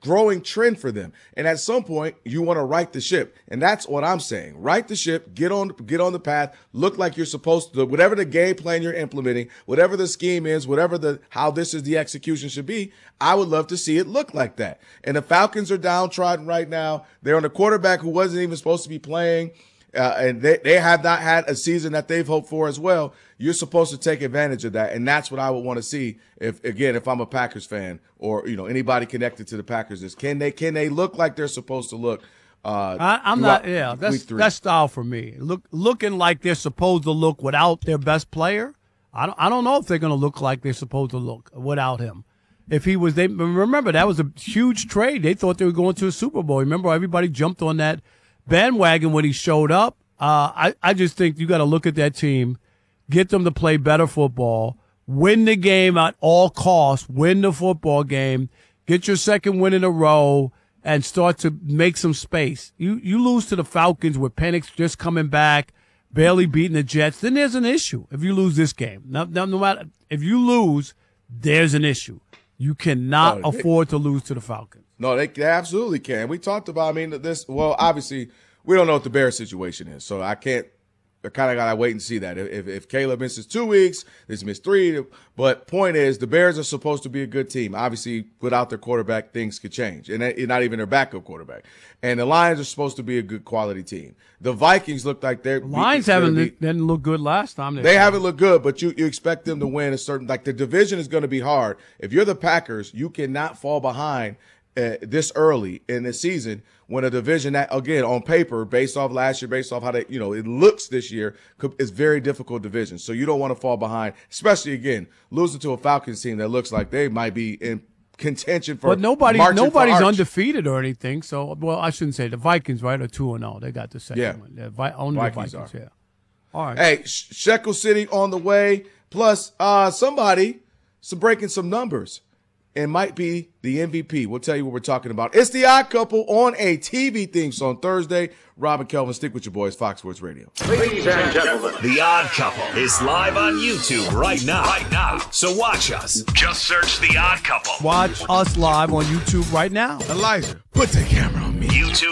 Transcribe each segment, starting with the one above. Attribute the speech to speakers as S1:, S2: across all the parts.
S1: growing trend for them. And at some point, you want to right the ship. And that's what I'm saying. Right the ship, get on the path, look like you're supposed to. Whatever the game plan you're implementing, whatever the scheme is, how this is the execution should be, I would love to see it look like that. And the Falcons are downtrodden right now. They're on a quarterback who wasn't even supposed to be playing. And they have not had a season that they've hoped for as well. You're supposed to take advantage of that, and that's what I would want to see if I'm a Packers fan or anybody connected to the Packers. Is can they look like they're supposed to look?
S2: I'm not. Yeah, that's style for me. Looking like they're supposed to look without their best player. I don't know if they're going to look like they're supposed to look without him. If he was, remember that was a huge trade. They thought they were going to a Super Bowl. Remember, everybody jumped on that bandwagon when he showed up. I just think you got to look at that team, get them to play better football, win the game at all costs, win the football game, get your second win in a row, and start to make some space. You lose to the Falcons with Penix just coming back, barely beating the Jets, then there's an issue if you lose this game. No matter if you lose, there's an issue. You cannot afford to lose to the Falcons.
S1: No, they absolutely can. We talked about, obviously, we don't know what the Bears situation is, so I kind of got to wait and see that. If Caleb misses 2 weeks, he's missed 3. But point is, the Bears are supposed to be a good team. Obviously, without their quarterback, things could change, and not even their backup quarterback. And the Lions are supposed to be a good quality team. The Vikings look like they're –
S2: Lions didn't look good last time.
S1: They haven't looked good, but you expect them to win a certain – like the division is going to be hard. If you're the Packers, you cannot fall behind this early in the season when a division that, again, on paper, based off last year, based off how it looks this year, is very difficult division. So you don't want to fall behind, especially, again, losing to a Falcons team that looks like they might be in contention for.
S2: But nobody's undefeated or anything. So, well, I shouldn't say the Vikings, right, are 2-0. They got the second one. Only
S1: Vikings
S2: the Vikings,
S1: are.
S2: Yeah. All right.
S1: Hey, Shekel City on the way. Plus, somebody breaking some numbers. And might be the MVP. We'll tell you what we're talking about. It's The Odd Couple on a TV theme song Thursday. Rob and Kelvin, stick with your boys, Fox Sports Radio.
S3: Ladies and gentlemen,
S4: The Odd Couple is live on YouTube right now. So watch us. Just search The Odd Couple.
S2: Watch us live on YouTube right now.
S1: Elijah, put the camera on me.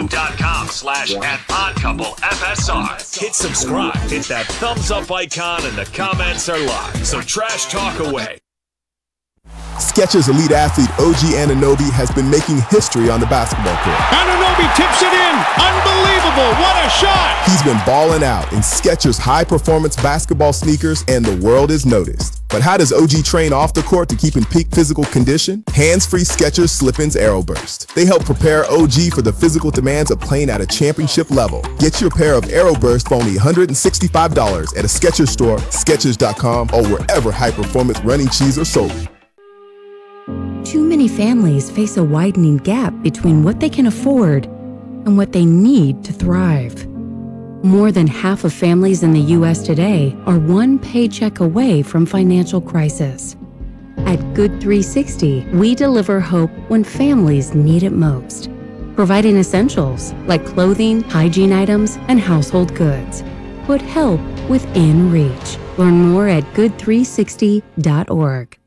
S4: YouTube.com/@oddcouplefsr. Hit subscribe. Hit that thumbs up icon and the comments are live. So trash talk away.
S5: Skechers elite athlete OG Anunoby has been making history on the basketball court.
S6: Anunoby tips it in. Unbelievable. What a shot.
S5: He's been balling out in Skechers high-performance basketball sneakers, and the world is noticed. But how does OG train off the court to keep in peak physical condition? Hands-free Skechers Slip-ins AeroBurst. They help prepare OG for the physical demands of playing at a championship level. Get your pair of AeroBurst for only $165 at a Skechers store, Skechers.com, or wherever high-performance running shoes are sold.
S7: Too many families face a widening gap between what they can afford and what they need to thrive. More than half of families in the U.S. today are one paycheck away from financial crisis. At Good 360, we deliver hope when families need it most, providing essentials like clothing, hygiene items, and household goods. Put help within reach. Learn more at good360.org.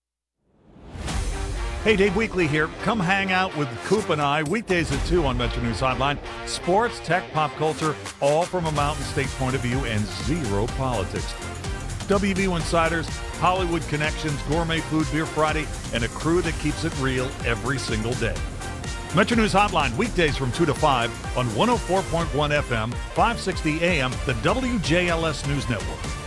S6: Hey, Dave Weekly here. Come hang out with Coop and I weekdays at 2 on Metro News Hotline. Sports, tech, pop culture, all from a Mountain State point of view and zero politics. WVU Insiders, Hollywood Connections, Gourmet Food, Beer Friday, and a crew that keeps it real every single day. Metro News Hotline, weekdays from 2 to 5 on 104.1 FM, 560 AM, the WJLS News Network.